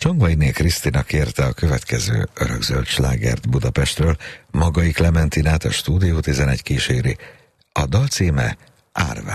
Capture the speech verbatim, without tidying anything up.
Csongvainé Krisztina kérte a következő örökzöld slágert Budapestről, Magai Klementinát a Stúdió tizenegy kíséri. A dal címe Árvá.